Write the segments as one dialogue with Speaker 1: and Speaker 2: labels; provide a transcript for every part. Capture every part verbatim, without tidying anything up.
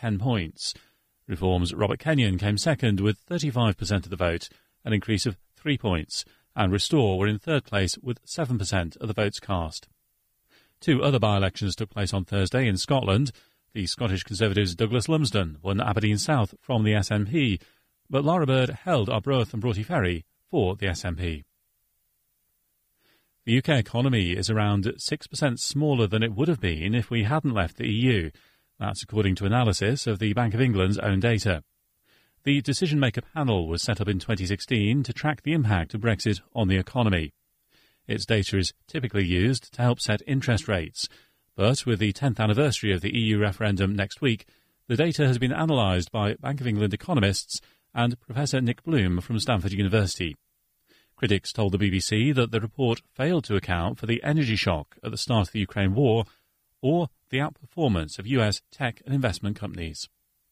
Speaker 1: ten points. Reform's Robert Kenyon came second with thirty-five percent of the vote, an increase of three points, and Restore were in third place with seven percent of the votes cast. Two other by-elections took place on Thursday in Scotland. The Scottish Conservatives' Douglas Lumsden won Aberdeen South from the S N P, but Lara Bird held Arbroath and Broughty Ferry for the S N P. The U K economy is around six percent smaller than it would have been if we hadn't left the E U. That's according to analysis of the Bank of England's own data. The decision-maker panel was set up in twenty sixteen to track the impact of Brexit on the economy. Its data is typically used to help set interest rates, but with the tenth anniversary of the E U referendum next week, the data has been analysed by Bank of England economists and Professor Nick Bloom from Stanford University. Critics told the B B C that the report failed to account for the energy shock at the start of the Ukraine war or the outperformance of U S tech and investment companies.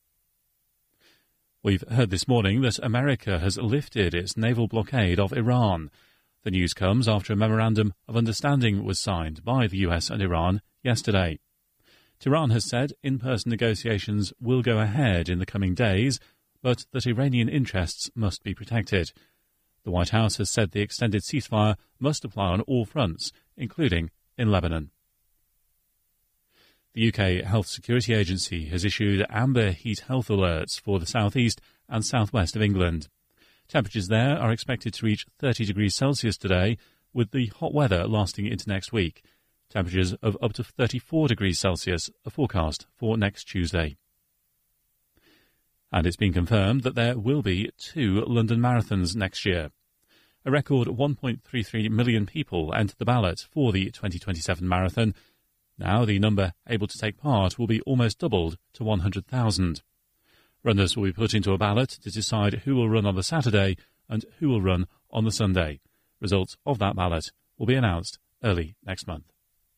Speaker 1: We've heard this morning that America has lifted its naval blockade of Iran. The news comes after a memorandum of understanding was signed by the U S and Iran yesterday. Tehran has said in-person negotiations will go ahead in the coming days, but that Iranian interests must be protected. The White House has said the extended ceasefire must apply on all fronts, including in Lebanon. The U K Health Security Agency has issued amber heat health alerts for the southeast and southwest of England. Temperatures there are expected to reach thirty degrees Celsius today, with the hot weather lasting into next week. Temperatures of up to thirty-four degrees Celsius are forecast for next Tuesday. And it's been confirmed that there will be two London marathons next year. A record one point three three million people entered the ballot for the twenty twenty-seven marathon. Now the number able to take part will be almost doubled to one hundred thousand. Runners will be put into a ballot to decide who will run on the Saturday and who will run on the Sunday. Results of that ballot will be announced early next month.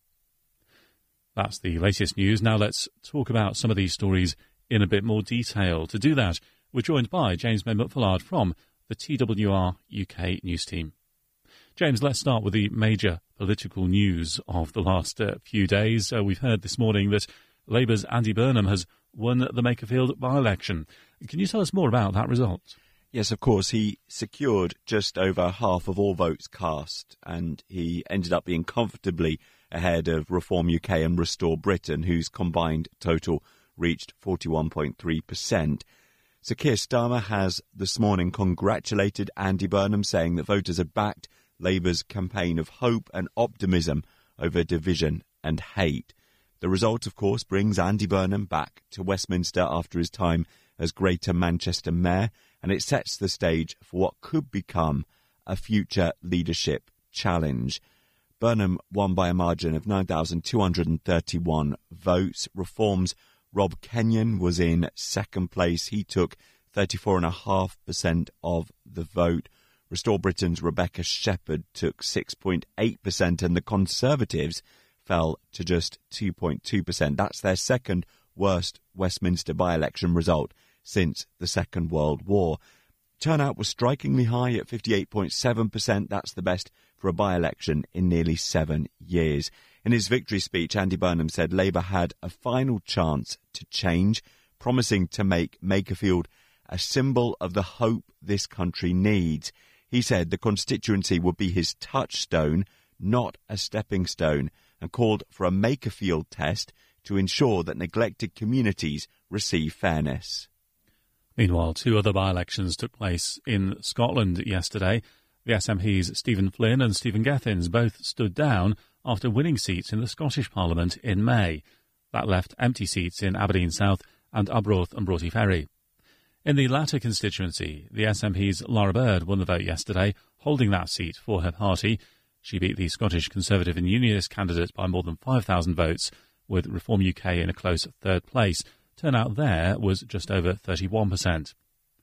Speaker 1: That's the latest news. Now let's talk about some of these stories in a bit more detail. To do that, we're joined by James May-Mutfallard from the T W R U K news team. James, let's start with the major political news of the last uh, few days. Uh, we've heard this morning that Labour's Andy Burnham has won the Makerfield by-election. Can you tell us more about that result?
Speaker 2: Yes, of course. He secured just over half of all votes cast, and he ended up being comfortably ahead of Reform U K and Restore Britain, whose combined total reached forty-one point three percent. Sir Keir Starmer has this morning congratulated Andy Burnham, saying that voters had backed Labour's campaign of hope and optimism over division and hate. The result, of course, brings Andy Burnham back to Westminster after his time as Greater Manchester Mayor, and it sets the stage for what could become a future leadership challenge. Burnham won by a margin of nine thousand two hundred thirty-one votes. Reform's Rob Kenyon was in second place. He took thirty-four point five percent of the vote. Restore Britain's Rebecca Shepherd took six point eight percent, and the Conservatives fell to just two point two percent. That's their second worst Westminster by-election result since the Second World War. Turnout was strikingly high at fifty-eight point seven percent. That's the best for a by-election in nearly seven years. In his victory speech, Andy Burnham said Labour had a final chance to change, promising to make Makerfield a symbol of the hope this country needs. He said the constituency would be his touchstone, not a stepping stone, and called for a Makerfield test to ensure that neglected communities receive fairness.
Speaker 1: Meanwhile, two other by-elections took place in Scotland yesterday. The S N P's Stephen Flynn and Stephen Gethins both stood down after winning seats in the Scottish Parliament in May. That left empty seats in Aberdeen South and Arbroath and Broughty Ferry. In the latter constituency, the S N P's Lara Bird won the vote yesterday, holding that seat for her party. She beat the Scottish Conservative and Unionist candidate by more than five thousand votes, with Reform U K in a close third place. Turnout there was just over thirty-one percent.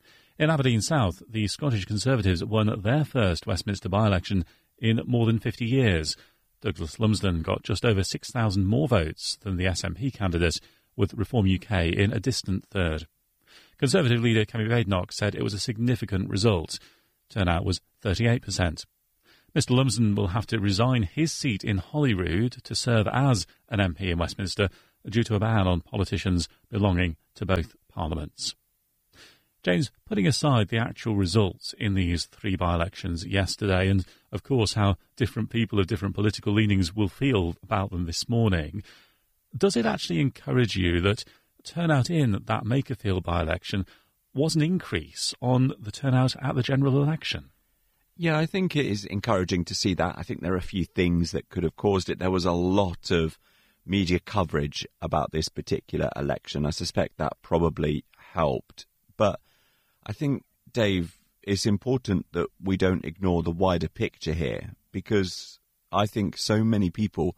Speaker 1: In Aberdeen South, the Scottish Conservatives won their first Westminster by-election in more than fifty years. Douglas Lumsden got just over six thousand more votes than the S N P candidate, with Reform U K in a distant third. Conservative leader Kemi Badenoch said it was a significant result. Turnout was thirty-eight percent. Mr Lumsden will have to resign his seat in Holyrood to serve as an M P in Westminster due to a ban on politicians belonging to both parliaments. James, putting aside the actual results in these three by-elections yesterday and, of course, how different people of different political leanings will feel about them this morning, does it actually encourage you that turnout in that Makerfield by-election was an increase on the turnout at the general election?
Speaker 2: Yeah, I think it is encouraging to see that. I think there are a few things that could have caused it. There was a lot of media coverage about this particular election. I suspect that probably helped. But I think, Dave, it's important that we don't ignore the wider picture here, because I think so many people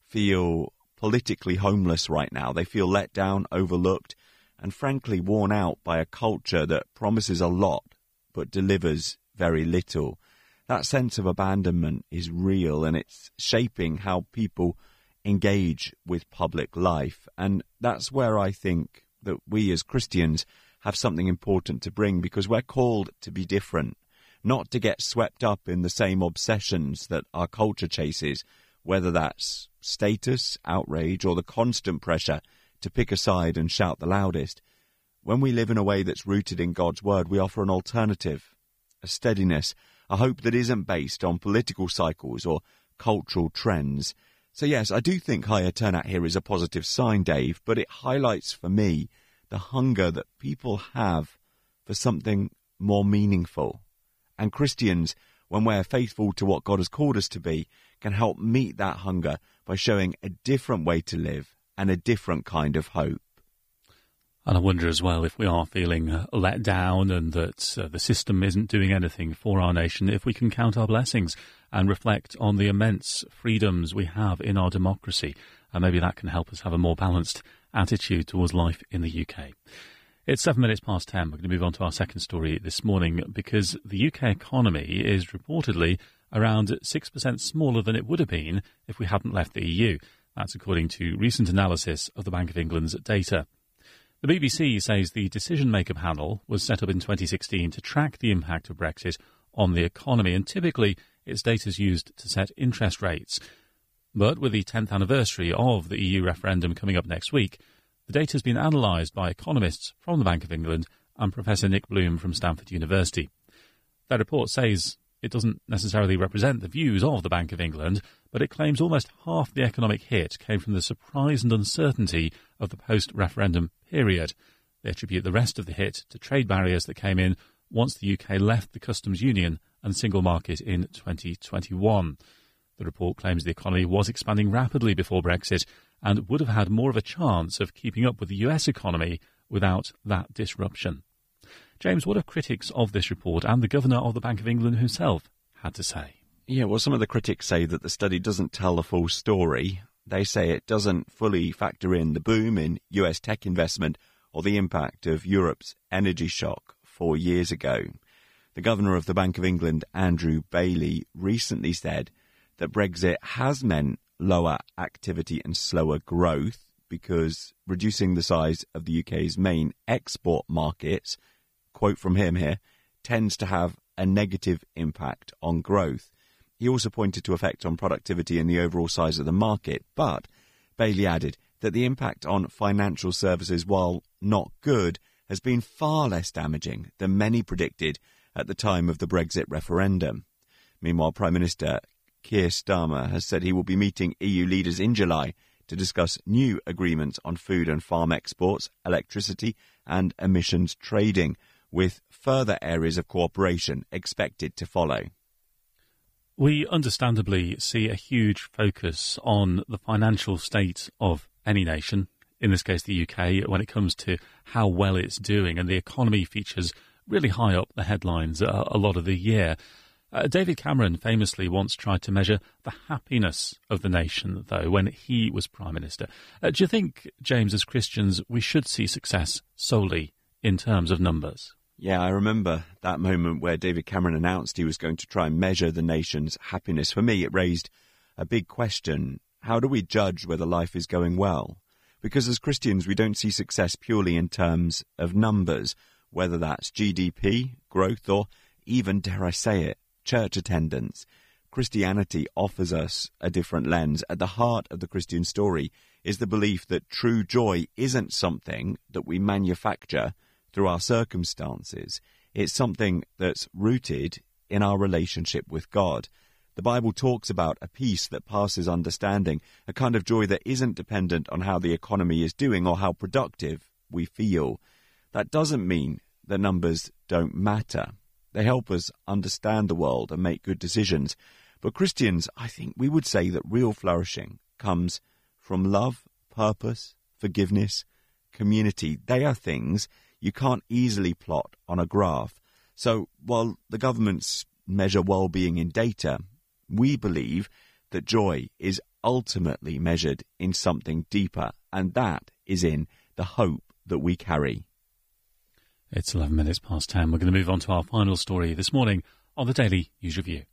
Speaker 2: feel politically homeless right now. They feel let down, overlooked, and frankly worn out by a culture that promises a lot but delivers very little. That sense of abandonment is real, and it's shaping how people engage with public life. And that's where I think that we as Christians have something important to bring, because we're called to be different, not to get swept up in the same obsessions that our culture chases, whether that's status, outrage, or the constant pressure to pick a side and shout the loudest. When we live in a way that's rooted in God's word, we offer an alternative, a steadiness, a hope that isn't based on political cycles or cultural trends. So yes, I do think higher turnout here is a positive sign, Dave, but it highlights for me the hunger that people have for something more meaningful. And Christians, when we're faithful to what God has called us to be, can help meet that hunger by showing a different way to live and a different kind of hope.
Speaker 1: And I wonder as well, if we are feeling uh, let down and that uh, the system isn't doing anything for our nation, if we can count our blessings and reflect on the immense freedoms we have in our democracy. And maybe that can help us have a more balanced attitude towards life in the U K. It's seven minutes past ten. We're going to move on to our second story this morning, because the U K economy is reportedly around six percent smaller than it would have been if we hadn't left the E U. That's according to recent analysis of the Bank of England's data. The B B C says the decision-maker panel was set up in twenty sixteen to track the impact of Brexit on the economy, and typically its data is used to set interest rates. But with the tenth anniversary of the E U referendum coming up next week, the data has been analysed by economists from the Bank of England and Professor Nick Bloom from Stanford University. Their report says it doesn't necessarily represent the views of the Bank of England, but it claims almost half the economic hit came from the surprise and uncertainty of the post-referendum period. They attribute the rest of the hit to trade barriers that came in once the U K left the customs union and single market in twenty twenty-one. The report claims the economy was expanding rapidly before Brexit and would have had more of a chance of keeping up with the U S economy without that disruption. James, what have critics of this report and the Governor of the Bank of England himself had to say?
Speaker 2: Yeah, well, some of the critics say that the study doesn't tell the full story. They say it doesn't fully factor in the boom in U S tech investment or the impact of Europe's energy shock four years ago. The Governor of the Bank of England, Andrew Bailey, recently said that Brexit has meant lower activity and slower growth because reducing the size of the U K's main export markets, quote from him here, tends to have a negative impact on growth. He also pointed to effect on productivity and the overall size of the market, but Bailey added that the impact on financial services, while not good, has been far less damaging than many predicted at the time of the Brexit referendum. Meanwhile, Prime Minister Keir Starmer has said he will be meeting E U leaders in July to discuss new agreements on food and farm exports, electricity and emissions trading, with further areas of cooperation expected to follow.
Speaker 1: We understandably see a huge focus on the financial state of any nation, in this case the U K, when it comes to how well it's doing, and the economy features really high up the headlines a, a lot of the year. Uh, David Cameron famously once tried to measure the happiness of the nation, though, when he was Prime Minister. Uh, do you think, James, as Christians, we should see success solely in terms of numbers?
Speaker 2: Yeah, I remember that moment where David Cameron announced he was going to try and measure the nation's happiness. For me, it raised a big question. How do we judge whether life is going well? Because as Christians, we don't see success purely in terms of numbers, whether that's G D P, growth, or even, dare I say it, church attendance. Christianity offers us a different lens. At the heart of the Christian story is the belief that true joy isn't something that we manufacture through our circumstances. It's something that's rooted in our relationship with God. The Bible talks about a peace that passes understanding, a kind of joy that isn't dependent on how the economy is doing or how productive we feel. That doesn't mean that numbers don't matter. They help us understand the world and make good decisions. But Christians, I think we would say that real flourishing comes from love, purpose, forgiveness, community. They are things you can't easily plot on a graph. So while the governments measure well-being in data, we believe that joy is ultimately measured in something deeper, and that is in the hope that we carry.
Speaker 1: It's eleven minutes past ten. We're going to move on to our final story this morning on the Daily News Review.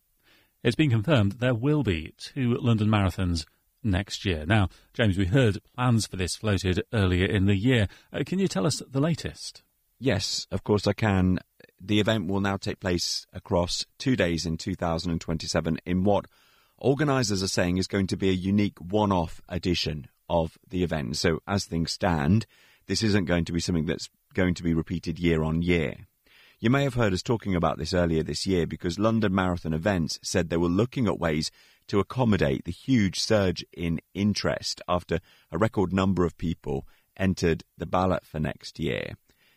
Speaker 1: It's been confirmed that there will be two London marathons next year. Now, James, we heard plans for this floated earlier in the year. Uh, can you tell us the latest?
Speaker 2: Yes, of course I can. The event will now take place across two days in two thousand twenty-seven in what organisers are saying is going to be a unique one-off edition of the event. So as things stand, this isn't going to be something that's going to be repeated year on year. You may have heard us talking about this earlier this year because London Marathon Events said they were looking at ways to accommodate the huge surge in interest after a record number of people entered the ballot for next year.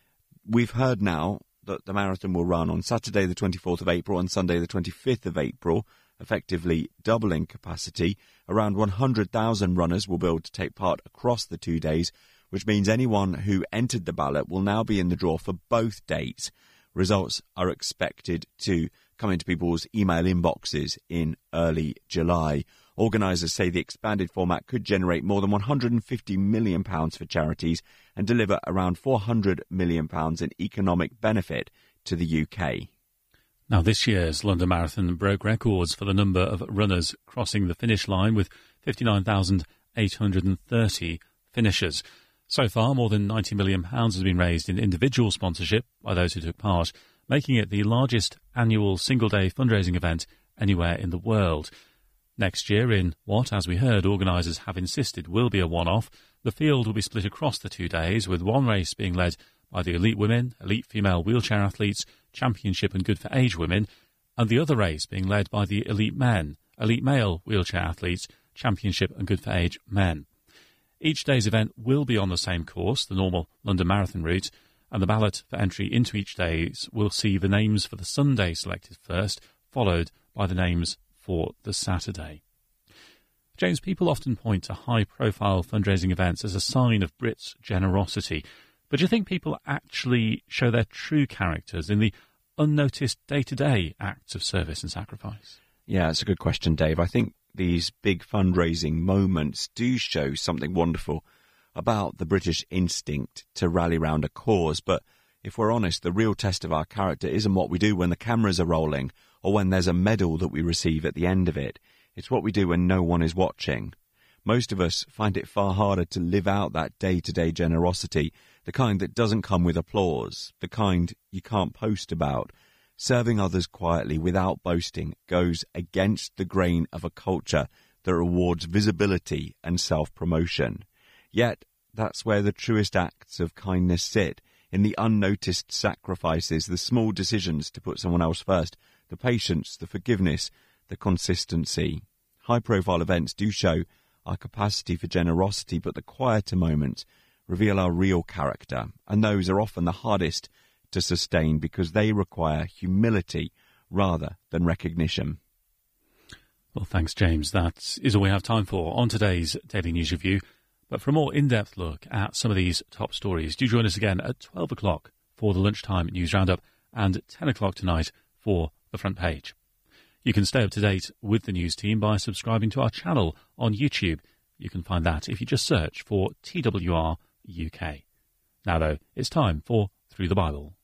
Speaker 2: We've heard now that the marathon will run on Saturday the twenty-fourth of April and Sunday the twenty-fifth of April, effectively doubling capacity. Around one hundred thousand runners will be able to take part across the two days, which means anyone who entered the ballot will now be in the draw for both dates. Results are expected to come into people's email inboxes in early July. Organisers say the expanded format could generate more than one hundred fifty million pounds for charities and deliver around four hundred million pounds in economic benefit to the U K.
Speaker 1: Now, this year's London Marathon broke records for the number of runners crossing the finish line with fifty-nine thousand eight hundred thirty finishers. So far, more than ninety million pounds has been raised in individual sponsorship by those who took part, making it the largest annual single-day fundraising event anywhere in the world. Next year, in what, as we heard, organisers have insisted will be a one-off, the field will be split across the two days, with one race being led by the elite women, elite female wheelchair athletes, championship and good for age women, and the other race being led by the elite men, elite male wheelchair athletes, championship and good for age men. Each day's event will be on the same course, the normal London Marathon route, and the ballot for entry into each days will see the names for the Sunday selected first, followed by the names for the Saturday. James, people often point to high-profile fundraising events as a sign of Brits' generosity, but do you think people actually show their true characters in the unnoticed day-to-day acts of service and sacrifice?
Speaker 2: Yeah, it's a good question, Dave. I think these big fundraising moments do show something wonderful about the British instinct to rally round a cause. But if we're honest, the real test of our character isn't what we do when the cameras are rolling or when there's a medal that we receive at the end of it. It's what we do when no one is watching. Most of us find it far harder to live out that day-to-day generosity, the kind that doesn't come with applause, the kind you can't post about. Serving others quietly without boasting goes against the grain of a culture that rewards visibility and self-promotion. Yet, that's where the truest acts of kindness sit, in the unnoticed sacrifices, the small decisions to put someone else first, the patience, the forgiveness, the consistency. High-profile events do show our capacity for generosity, but the quieter moments reveal our real character, and those are often the hardest to sustain because they require humility rather than recognition.
Speaker 1: Well, thanks, James. That is all we have time for on today's Daily News Review. But for a more in-depth look at some of these top stories, do join us again at twelve o'clock for the Lunchtime News Roundup and ten o'clock tonight for the Front Page. You can stay up to date with the news team by subscribing to our channel on YouTube. You can find that if you just search for T W R U K. Now, though, it's time for Through the Bible.